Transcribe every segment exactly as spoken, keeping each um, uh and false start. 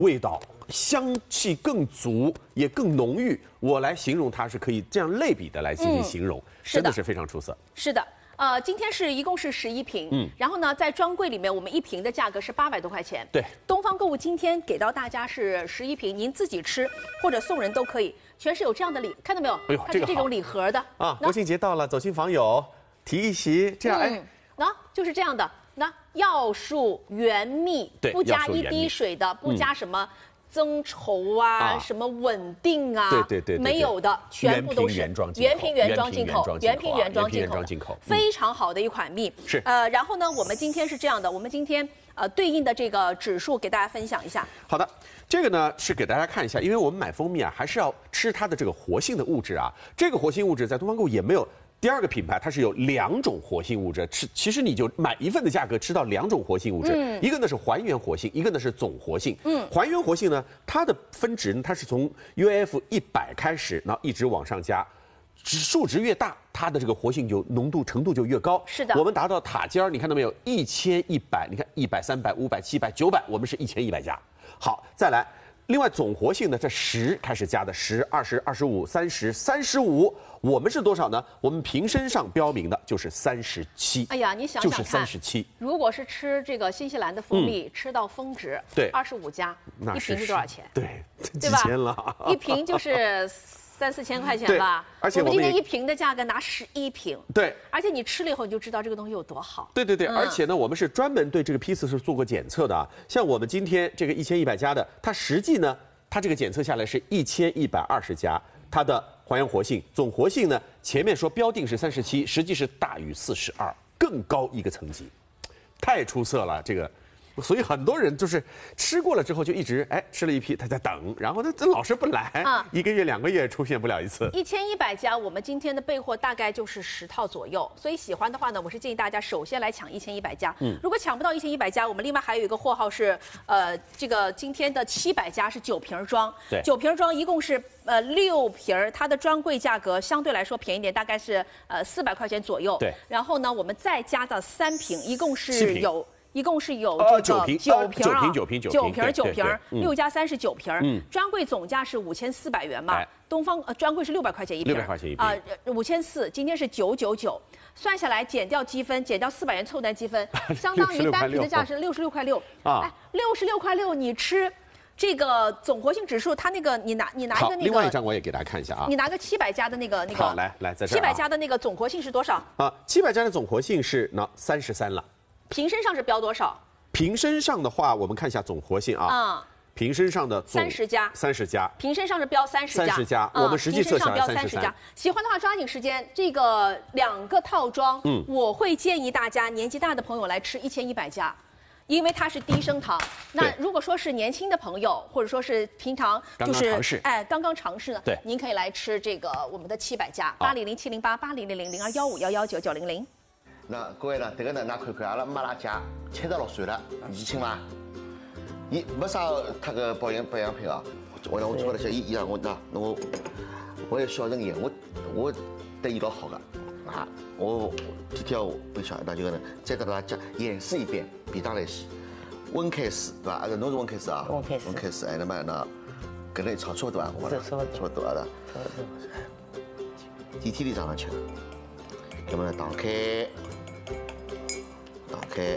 味道香气更足，也更浓郁。我来形容它是可以这样类比的来进行形容，嗯、真的是非常出色。 是的。 呃，今天是一共是十一瓶，嗯，然后呢，在专柜里面，我们一瓶的价格是八百多块钱。 对， 东方购物今天给到大家是十一瓶，您自己吃或者送人都可以，全是有这样的礼，看到没有？ 哎呦， 它是这种礼盒的啊！国庆节到了，走亲访友，提一席，这样哎， 那、嗯、就是这样的。那药树原蜜，不加一滴水的，不加什么。 增稠啊，什么稳定啊， 对对对， 没有的，全部都是原装原瓶原装进口， 原瓶原装进口，非常好的一款蜜。 是呃，然后呢，我们今天是这样的，我们今天呃对应的这个指数给大家分享一下。 好的，这个呢是给大家看一下，因为我们买蜂蜜啊，还是要吃它的这个活性的物质啊。这个活性物质在东方购物也没有。 第二个品牌，它是有两种活性物质，吃其实你就买一份的价格吃到两种活性物质，嗯、一个呢是还原活性，一个呢是总活性。嗯，还原活性呢，它的分值呢，它是从 U F 一百开始，然后一直往上加，数值越大，它的这个活性就浓度程度就越高。 是的， 我们达到塔尖儿，你看到没有？一千一百，你看一百、三百、五百、七百、九百，我们是一千一百加。好，再来。 另外，总活性呢，这十开始加的，十、二十、二十五、三十、三十五，我们是多少呢？我们瓶身上标明的就是三十七。 哎呀，你想想看， 就是三十七。 如果是吃这个新西兰的蜂蜜，嗯、吃到峰值， 对， 二十五加，一瓶是多少钱？ 对， 对吧？ 几千了， 一瓶就是三四千块钱吧。 而且我们今天一瓶的价格拿十一瓶。 对， 而且你吃了以后，你就知道这个东西有多好。 对对对，嗯、而且呢，我们是专门对这个批次是做过检测的啊。像我们今天这个一千一百加的，它实际呢。 它这个检测下来是一千一百二十加，它的还原活性、总活性呢，前面说标定是三十七，实际是大于四十二，更高一个层级，太出色了这个。 所以很多人就是吃过了之后就一直哎吃了一批，他在等，然后呢这老是不来，啊、一个月两个月出现不了一次。 一千一百家，我们今天的备货大概就是十套左右，所以喜欢的话呢，我是建议大家首先来抢一千一百家。嗯，如果抢不到一千一百家，我们另外还有一个货号是，呃，这个今天的七百家是九瓶装， 对， 九瓶装一共是呃六瓶，它的专柜价格相对来说便宜点，大概是呃四百块钱左右。 对， 然后呢，我们再加到三瓶，一共是有。 一共是有这个九瓶九瓶啊， 九瓶九瓶九瓶，六加三十九瓶。 嗯， 专柜总价是五千四百元嘛，东方呃专柜是六百块钱一瓶， 六百块钱一瓶啊，五千四，今天是九九九，算下来减掉积分，减掉四百元凑单积分，相当于单瓶的价是六十六块六啊，哎，六十六块六你吃。 这个总活性指数，它那个你拿你拿一个那个， 另外一张我也给大家看一下啊。 你拿个七百加的那个那个， 好，来来在这儿、啊。 七百加的那个总活性是多少？ 啊，七百加的总活性是那三十三了。 瓶身上是标多少？ 瓶身上的话，我们看一下总活性啊。 嗯。 瓶身上的三十加， 三十加。 瓶身上是标三十加， 三十加。我们实际测下来三十加。 喜欢的话抓紧时间，这个两个套装，嗯，我会建议大家年纪大的朋友来吃一千一百加。 因为它是低升糖，那如果说是年轻的朋友，或者说是平常就是哎刚刚尝试呢， 对， 您可以来吃这个我们的七百加八零零七零八八零零零零二幺五幺幺九九零零。 那各位呢，这个呢，拿看看阿拉马拉加七十六岁了，年轻嘛，伊没啥他个保养保养品啊，我让我做了些，伊伊让我那那我我也小人一样，我我对伊老好的啊。 我天天微笑，那就个呢，再给大家讲演示一遍，比当来西，温开水对吧？啊，侬是温开水啊？ 温开水。 温开水，哎，那么那跟那炒差不多啊，我差不多， 差不多啊的。 差不多。 电梯里早上吃，那么打开，打开。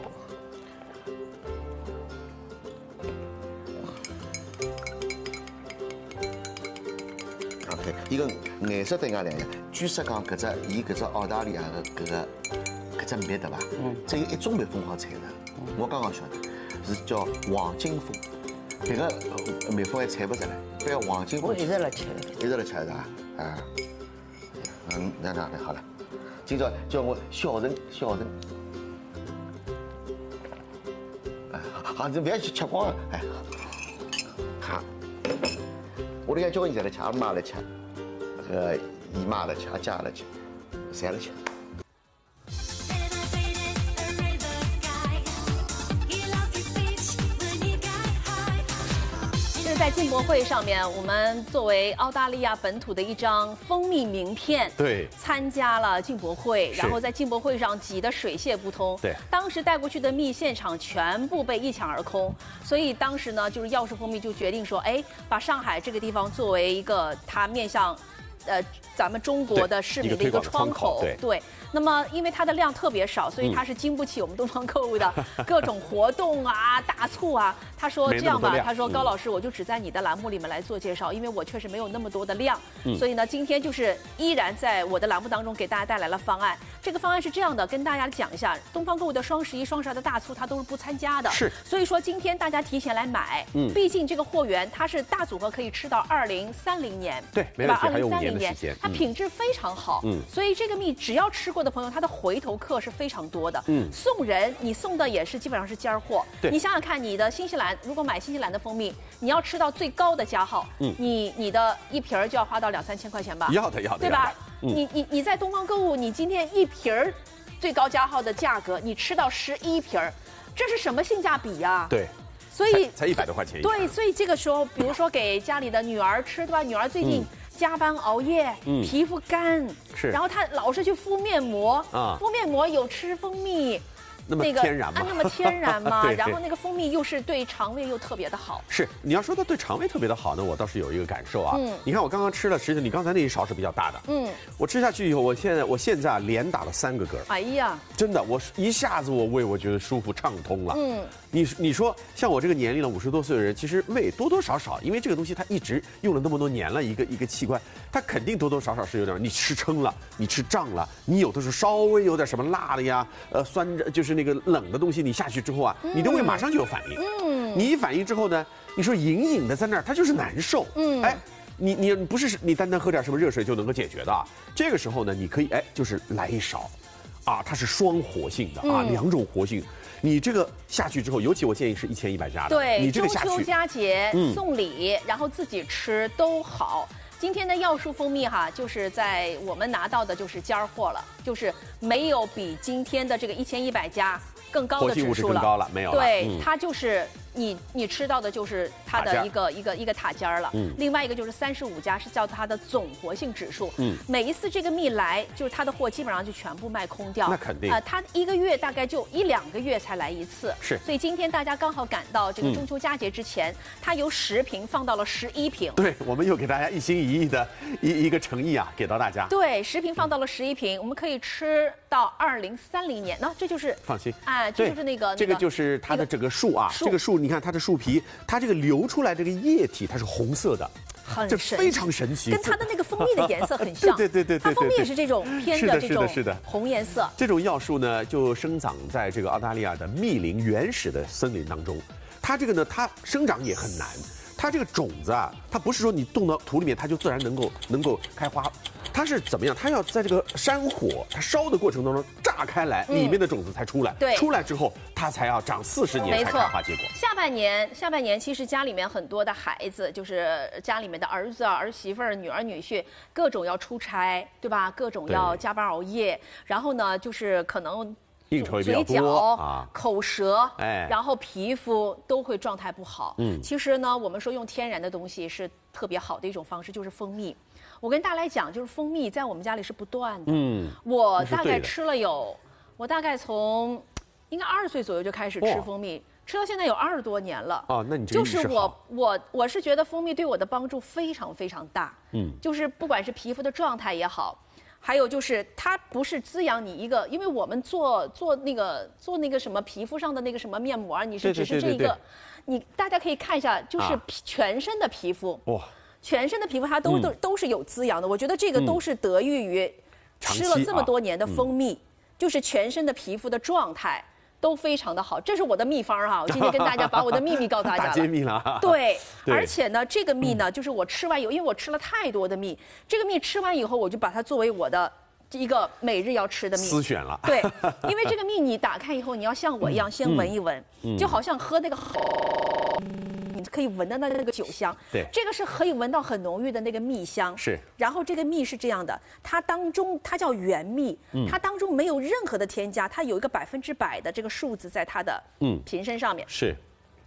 伊个颜色对俺两样，据说讲搿只伊搿只澳大利亚的搿个搿只蜜对伐？嗯。只有一种蜜蜂好采的，我刚刚晓得，是叫黄金蜂，别个蜜蜂还采不着嘞，非要黄金蜂。 我一直辣吃， 一直辣吃是吧？啊。嗯，那那那好了，今朝叫我小陈小陈。哎，好，你不要去吃光了，哎。好。我里向交关人在来吃，阿妈来吃。 呃，姨妈来吃，阿姐来吃，侪来吃。 是是在进博会上面，我们作为澳大利亚本土的一张蜂蜜名片， 对， 参加了进博会，然后在进博会上挤得水泄不通。 对， 当时带过去的蜜现场全部被一抢而空，所以当时呢，就是药树蜂蜜就决定说，哎，把上海这个地方作为一个它面向，呃，咱们中国的市民的一个窗口。 对。 对 那么，因为它的量特别少，所以它是经不起我们东方购物的各种活动啊、大促啊。他说这样吧，他说高老师，我就只在你的栏目里面来做介绍，因为我确实没有那么多的量，所以呢，今天就是依然在我的栏目当中给大家带来了方案。这个方案是这样的，跟大家讲一下，东方购物的双十一、双十二的大促，它都是不参加的。 是， 所以说今天大家提前来买，嗯，毕竟这个货源它是大组合，可以吃到二零三零年， 对，没问题， 二零三零年， 它品质非常好，嗯，所以这个蜜只要吃过的朋友，它的回头客是非常多的。嗯，送人你送的也是基本上是尖儿货。 对， 你想想看，你的新西兰如果买新西兰的蜂蜜，你要吃到最高的加号，嗯，你你的一瓶儿就要花到两三千块钱吧？ 要的要的， 对吧？你你你在东方购物，你今天一瓶儿最高加号的价格，你吃到十一瓶儿，这是什么性价比呀？ 对。 所以才一百多块钱。 对，所以这个时候，比如说给家里的女儿吃，对吧？女儿最近加班熬夜，嗯、皮肤干， 是， 然后她老是去敷面膜，啊，敷面膜有吃蜂蜜。 那么天然吗？ 啊，那么天然嘛，然后那个蜂蜜又是对肠胃又特别的好。 是，你要说它对肠胃特别的好呢，我倒是有一个感受啊。嗯，你看我刚刚吃了，实际你刚才那一勺是比较大的。嗯，我吃下去以后，我现在我现在啊连打了三个嗝。 哎呀， 真的，我一下子我胃我觉得舒服畅通了。嗯，你你说像我这个年龄了五十多岁的人，其实胃多多少少，因为这个东西它一直用了那么多年了，一个一个器官，它肯定多多少少是有点，你吃撑了，你吃胀了，你有的时候稍微有点什么辣的呀，呃酸着就是那个冷的东西。 你下去之后啊，你的胃马上就有反应。嗯，你一反应之后呢，你说隐隐的在那儿，它就是难受。嗯，哎，你你不是你单单喝点什么热水就能够解决的啊。这个时候呢，你可以哎，就是来一勺，啊，它是双活性的啊，嗯、两种活性。你这个下去之后，尤其我建议是一千一百加的。 对， 你这个下去中秋佳节、嗯、送礼，然后自己吃都好。 今天的药树蜂蜜哈，就是在我们拿到的就是尖儿货了，就是没有比今天的这个一千一百加更高的指数了。 活性物质更高了，没有了。 对，嗯、它就是你你吃到的就是它的一个一个一个塔尖儿了。嗯。另外一个就是三十五加是叫它的总活性指数。嗯。每一次这个蜜来，就是它的货基本上就全部卖空掉。 那肯定。 啊、呃，它一个月大概就一两个月才来一次。 是。 所以今天大家刚好赶到这个中秋佳节之前，嗯、它由十瓶放到了十一瓶。 对，我们又给大家一心一意的一一个诚意啊，给到大家。 对，十瓶放到了十一瓶，我们可以吃到二零三零年。那这就是放心， 哎，这就是那个这个就是它的整个树啊，这个树你看它的树皮，它这个流出来这个液体它是红色的。 很这非常神奇， 跟它的那个蜂蜜的颜色很像。 对对对对， 它蜂蜜也是这种偏的这种红颜色。 这种药树呢，就生长在这个澳大利亚的密林原始的森林当中。它这个呢，它生长也很难。它这个种子啊，它不是说你种到土里面它就自然能够能够开花。 它是怎么样？它要在这个山火它烧的过程当中炸开来，里面的种子才出来。 对， 出来之后它才要长四十年才开花结果。 下半年，下半年其实家里面很多的孩子，就是家里面的儿子啊、儿媳妇儿、女儿女婿，各种要出差，对吧？各种要加班熬夜，然后呢，就是可能。 应酬也比较多啊， 口舌，哎，然后皮肤都会状态不好。嗯，其实呢，我们说用天然的东西是特别好的一种方式，就是蜂蜜。我跟大家来讲，就是蜂蜜在我们家里是不断的。嗯，我大概吃了有，我大概从应该二十岁左右就开始吃蜂蜜，吃到现在有二十多年了。 哦，那你这个就是我我我是觉得蜂蜜对我的帮助非常非常大。嗯，就是不管是皮肤的状态也好。 还有就是，它不是滋养你一个，因为我们做做那个做那个什么皮肤上的那个什么面膜，你是只是这个，你大家可以看一下，就是全身的皮肤，哇，全身的皮肤它都都都是有滋养的。我觉得这个都是得益于吃了这么多年的蜂蜜，就是全身的皮肤的状态。 都非常的好，这是我的秘方哈！我今天跟大家把我的秘密告诉大家了。 大揭秘了。 对，而且呢，这个蜜呢，就是我吃完以后，因为我吃了太多的蜜，这个蜜吃完以后，我就把它作为我的一个每日要吃的蜜。 私选了。 对，因为这个蜜你打开以后，你要像我一样先闻一闻，就好像喝那个。 你可以闻到那个酒香， 对， 这个是可以闻到很浓郁的那个蜜香， 是。 然后这个蜜是这样的，它当中它叫原蜜，嗯、它当中没有任何的添加，它有一个百分之百的这个数字在它的嗯瓶身上面， 是。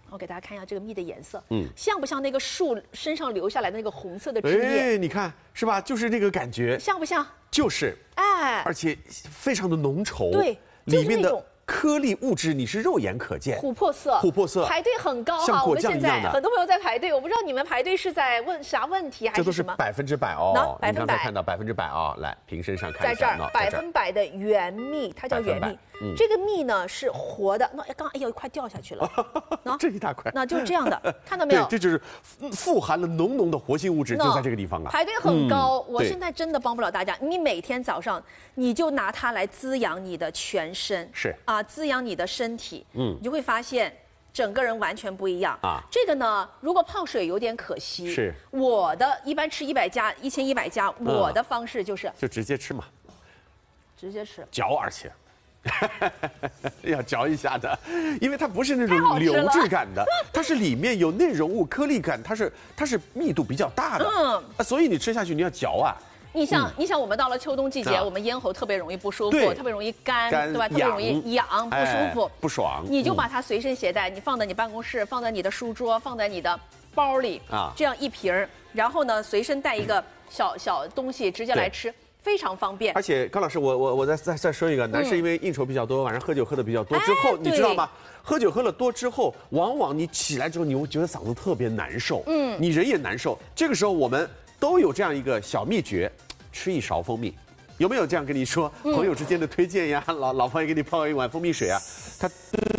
我给大家看一下这个蜜的颜色，嗯，像不像那个树身上流下来的那个红色的汁液？ 哎，你看是吧？就是那个感觉， 像不像？ 就是， 哎， 而且非常的浓稠， 对， 里面的颗粒物质你是肉眼可见， 琥珀色， 琥珀色， 排队很高哈。我们现在很多朋友在排队，我不知道你们排队是在问啥问题还是什么？ 这都是百分之百哦， 百分百看到百分之百哦，来瓶身上看一下，在这儿百分百的原蜜，它叫原蜜。这个蜜呢是活的，那刚哎呦，快掉下去了， 这一大块， 那就是这样的，看到没有？ 这就是富含了浓浓的活性物质，就在这个地方啊。 排队很高，我现在真的帮不了大家。你每天早上你就拿它来滋养你的全身， 是啊，滋养你的身体，嗯，你就会发现整个人完全不一样啊。这个呢，如果泡水有点可惜， 是我的一般吃一百加一千一百加，我的方式就是就直接吃嘛， 直接吃嚼，而且。要嚼一下的，因为它不是那种流质感的，它是里面有内容物、颗粒感，它是它是密度比较大的，嗯，所以你吃下去你要嚼啊。 你想，你想，我们到了秋冬季节，我们咽喉特别容易不舒服，特别容易干，对吧？特别容易痒，不舒服， 不爽。 你就把它随身携带，你放在你办公室，放在你的书桌，放在你的包里啊，这样一瓶儿，然后呢，随身带一个小小东西，直接来吃。非常方便， 而且高老师，我我我再再再说一个，男士因为应酬比较多，晚上喝酒喝的比较多之后，你知道吗？喝酒喝了多之后，往往你起来之后，你会觉得嗓子特别难受，嗯，你人也难受。这个时候我们都有这样一个小秘诀，吃一勺蜂蜜，有没有这样跟你说？朋友之间的推荐呀，老老朋友给你泡一碗蜂蜜水啊，它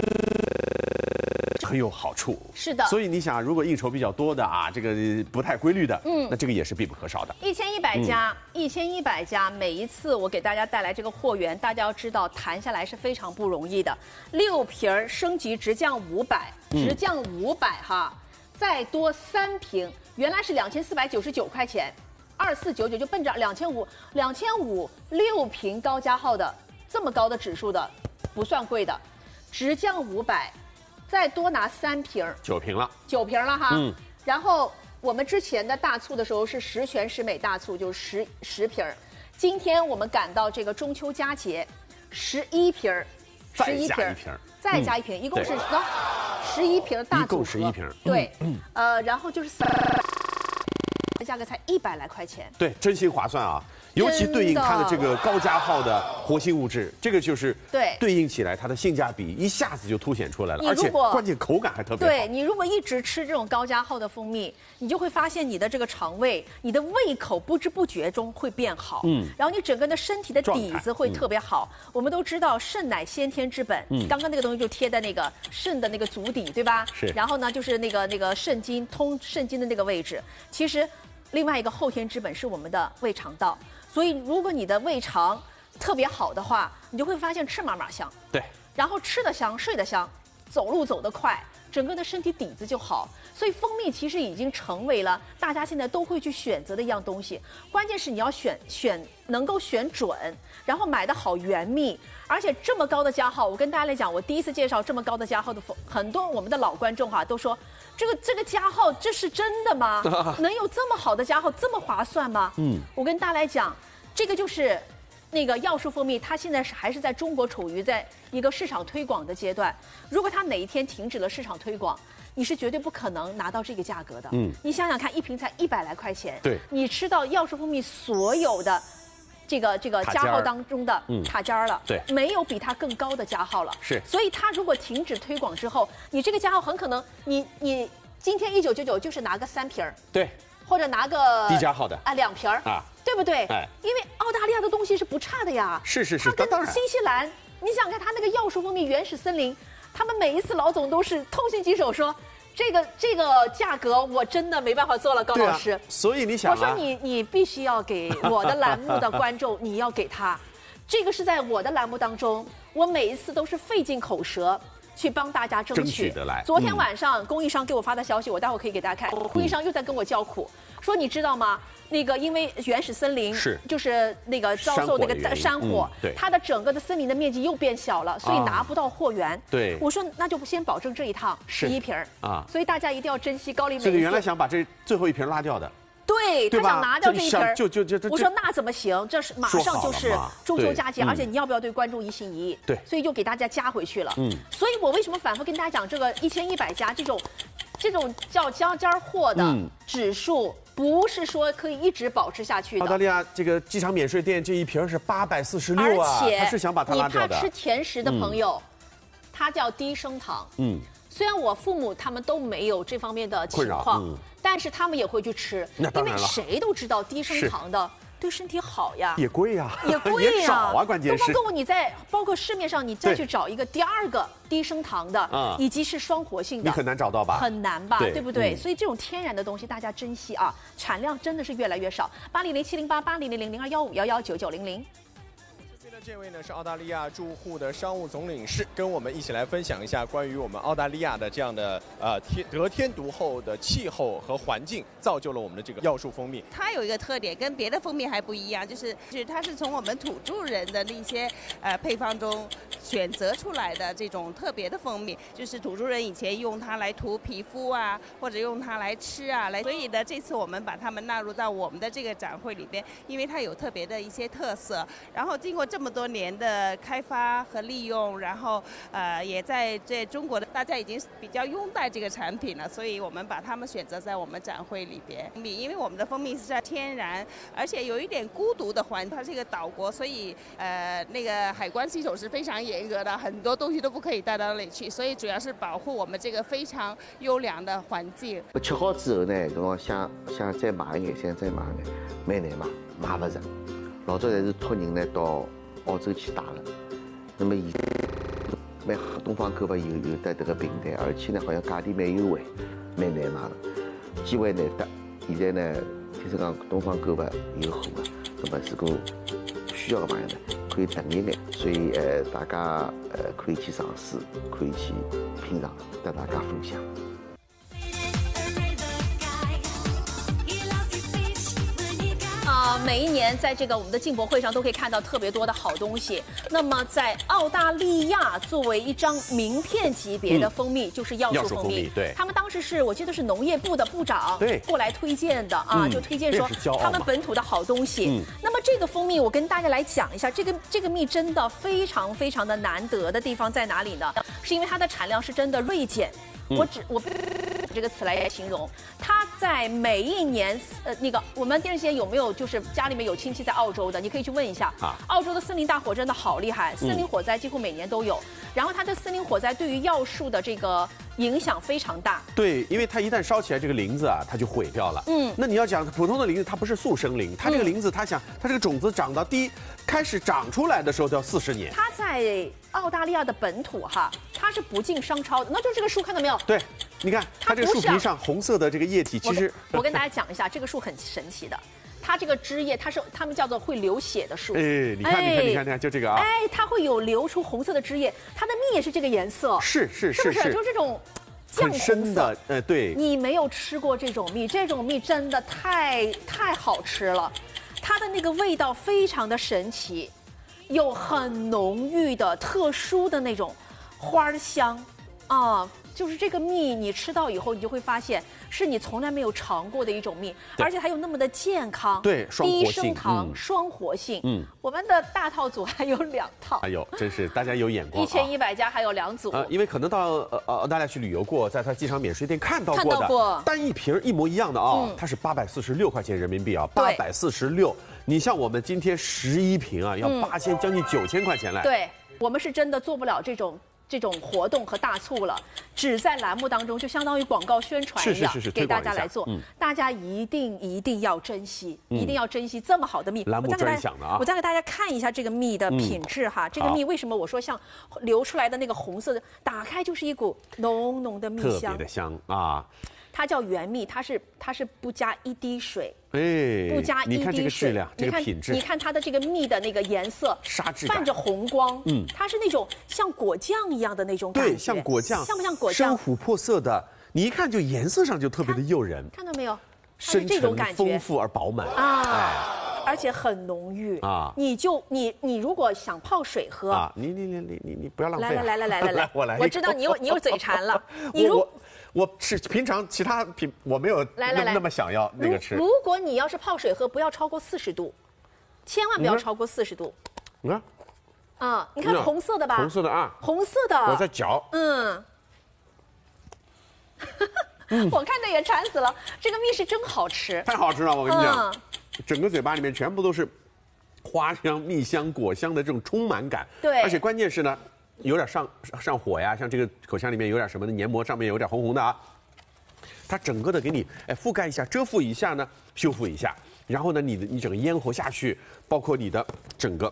很有好处， 是的。 所以你想，如果应酬比较多的啊，这个不太规律的，嗯，那这个也是必不可少的。 一千一百家，一千一百家，每一次我给大家带来这个货源，大家要知道谈下来是非常不容易的。六瓶儿升级直降五百，直降五百哈，再多三瓶，原来是两千四百九十九块钱，二四九九就奔着两千五，两千五六瓶高加号的这么高的指数的，不算贵的，直降五百。再多拿三瓶， 九瓶了， 九瓶了哈。嗯，然后我们之前的大促的时候是十全十美大促，就是十十瓶。今天我们赶到这个中秋佳节，十一瓶， 十一瓶， 再加一瓶，一共是喏，十一瓶大组合， 一共十一瓶。 对，呃，然后就是三，价格才一百来块钱。 对，真心划算啊。尤其对应它的这个高加号的活性物质，这个就是对对应起来它的性价比一下子就凸显出来了，而且关键口感还特别好。 对，你如果一直吃这种高加号的蜂蜜，你就会发现你的这个肠胃、你的胃口不知不觉中会变好，嗯，然后你整个的身体的底子会特别好。嗯、我们都知道肾乃先天之本，嗯，刚刚那个东西就贴在那个肾的那个足底，对吧？ 是。 然后呢，就是那个那个肾经通肾经的那个位置，其实另外一个后天之本是我们的胃肠道。所以，如果你的胃肠特别好的话，你就会发现吃嘛嘛香。 对。 然后吃得香，睡得香，走路走得快，整个的身体底子就好。所以蜂蜜其实已经成为了大家现在都会去选择的一样东西。关键是你要选选能够选准，然后买的好原蜜，而且这么高的加号，我跟大家来讲，我第一次介绍这么高的加号的蜂，很多我们的老观众哈、啊、都说。这个这个加号，这是真的吗？能有这么好的加号，这么划算吗？嗯，我跟大家来讲，这个就是那个药树蜂蜜，它现在是还是在中国处于在一个市场推广的阶段。如果它哪一天停止了市场推广，你是绝对不可能拿到这个价格的。嗯，你想想看，一瓶才一百来块钱， 对， 你吃到药树蜂蜜所有的。这个这个加号当中的塔尖了， 对， 没有比它更高的加号了， 是。 所以它如果停止推广之后，你这个加号很可能，你你今天一九九九就是拿个三瓶儿， 对， 或者拿个低加号的啊两瓶儿啊，对不对？ 哎， 因为澳大利亚的东西是不差的呀， 是是是， 它跟新西兰，你想看它那个药树蜂蜜原始森林，他们每一次老总都是痛心疾首说。这个这个价格我真的没办法做了，高老师。 啊、所以你想、啊， 我说你你必须要给我的栏目的观众，你要给他，这个是在我的栏目当中，我每一次都是费尽口舌去帮大家争取。 争取得来。 昨天晚上供应商给我发的消息，我待会儿可以给大家看。供应商又在跟我叫苦，说你知道吗？那个因为原始森林是就是那个遭受那个山火， 对， 它的整个的森林的面积又变小了，所以拿不到货源。 对， 我说那就先保证这一趟十一瓶啊，所以大家一定要珍惜高丽美。 这个原来想把这最后一瓶拉掉的。 对， 对，他想拿掉这一瓶儿， 就就就就。 我说那怎么行？这是马上就是中秋佳节，而且你要不要对观众一心一意？ 对， 所以就给大家加回去了。嗯，所以我为什么反复跟大家讲这个一千一百家这种，这种叫尖尖货的指数？不是说可以一直保持下去的。 澳大利亚这个机场免税店这一瓶是八百四十六啊， 而且他是想把它拉掉的。 你怕吃甜食的朋友，嗯、它叫低升糖。嗯，虽然我父母他们都没有这方面的情况，嗯、但是他们也会去吃，因为谁都知道低升糖的。对身体好呀， 也贵呀， 也贵呀， 也少啊，关键是。 东方购物你在包括市面上，你再去找一个第二个低升糖的，啊，以及是双活性的， 你很难找到吧？ 很难吧，对不对？所以这种天然的东西大家珍惜啊，产量真的是越来越少。八零零七零八八零零零零二幺五幺幺九九零零。 这位呢是澳大利亚驻沪的商务总领事，跟我们一起来分享一下关于我们澳大利亚的这样的呃天得天独厚的气候和环境，造就了我们的这个药树蜂蜜。 它有一个特点，跟别的蜂蜜还不一样，就是就是它是从我们土著人的那些呃配方中选择出来的这种特别的蜂蜜，就是土著人以前用它来涂皮肤啊，或者用它来吃啊，来。所以呢，这次我们把它们纳入到我们的这个展会里边，因为它有特别的一些特色，然后经过这么多年的开发和利用，然后呃也在这中国的大家已经比较拥戴这个产品了，所以我们把它们选择在我们展会里边。因为我们的蜂蜜是在天然，而且有一点孤独的环境，它是一个岛国，所以呃那个海关系统是非常严格的，很多东西都不可以带到那里去，所以主要是保护我们这个非常优良的环境。 吃好之后呢，搿我想想再买一眼，想再买一眼，蛮难买，买不着。老早侪是托人呢到澳洲去打了，那么现在蛮东方购物有有的这个平台，而且呢好像价钿蛮优惠，蛮难买的，机会难得。现在呢，听说讲东方购物有货啊，那么如果需要的朋友呢，可以等一眼，所以呃大家呃可以去尝试，可以去品尝，跟大家分享。 啊，每一年在这个我们的进博会上都可以看到特别多的好东西。那么在澳大利亚作为一张名片级别的蜂蜜，嗯、就是药树蜂蜜。 对， 他们当时是我记得是农业部的部长对过来推荐的啊， 嗯、 就推荐说他们本土的好东西。嗯、那么这个蜂蜜我跟大家来讲一下，这个这个蜜真的非常非常的难得的地方在哪里呢？是因为它的产量是真的锐减。嗯、我只我。这个词来形容，它在每一年，呃，那个我们电视机前有没有就是家里面有亲戚在澳洲的，你可以去问一下啊。澳洲的森林大火真的好厉害，森林火灾几乎每年都有。嗯、然后它的森林火灾对于药树的这个影响非常大。 对，因为它一旦烧起来，这个林子啊，它就毁掉了。嗯，那你要讲普通的林子，它不是速生林，它这个林子，它想它这个种子长到第一开始长出来的时候都要四十年。 它在澳大利亚的本土哈，它是不进商超的。那就是这个树看到没有？ 对。你看，它这个树皮上红色的这个液体，其实我跟大家讲一下，这个树很神奇的，它这个枝叶，它是他们叫做会流血的树。 哎，你看，你看，你看，你看，就这个啊。 哎，它会有流出红色的枝叶，它的蜜也是这个颜色。 是是是，是不是？就是这种酱红色。 呃，对。 你没有吃过这种蜜，这种蜜真的太太好吃了，它的那个味道非常的神奇，有很浓郁的特殊的那种花香啊。就是这个蜜，你吃到以后，你就会发现是你从来没有尝过的一种蜜，而且还有那么的健康， 对， 低升糖、嗯、双活性。嗯，我们的大套组还有两套， 哎呦，真是大家有眼光、啊， 一千一百家还有两组。 呃，因为可能到呃澳大利亚去旅游过，在它机场免税店看到过的， 看到过单一瓶一模一样的啊，嗯、它是八百四十六块钱人民币啊，八百四十六。你像我们今天十一瓶啊，要八千、嗯、将近九千块钱来。 对，我们是真的做不了这种。这种活动和大促了，只在栏目当中，就相当于广告宣传一样， 是是是是给大家来做。嗯、大家一定一定要珍惜，嗯、一定要珍惜这么好的蜜。 栏目专享的啊！ 我再给大家看一下这个蜜的品质哈。嗯、这个蜜为什么我说像流出来的那个红色的，打开就是一股浓浓的蜜香， 特别的香啊。 它叫原蜜，它是它是不加一滴水， 哎， 不加一滴水。 你看这个质量，这个品质， 你看它的这个蜜的那个颜色， 沙质泛着红光，嗯，它是那种像果酱一样的那种感觉， 对，像果酱， 像不像果酱？ 深琥珀色的，你一看就颜色上就特别的诱人， 看到没有？ 深沉、丰富而饱满啊，哎，而且很浓郁啊。你就你你如果想泡水喝啊，你你你你你你不要浪费， 来来来来来来来， 我来， 我知道你有你有嘴馋了，你如。 我吃平常其他品我没有来来来那么想要那个吃。 如果你要是泡水喝，不要超过四十度，千万不要超过四十度。 你看， 啊，你看红色的吧？ 红色的啊， 红色的。 我在嚼。 嗯。我看的也馋死了，这个蜜是真好吃， 太好吃了！我跟你讲， 嗯、 整个嘴巴里面全部都是花香、蜜香、果香的这种充满感。 对， 而且关键是呢，有点上上火呀，像这个口腔里面有点什么的黏膜上面有点红红的啊，它整个的给你哎覆盖一下、遮覆一下呢，修复一下，然后呢，你的你整个咽喉下去，包括你的整个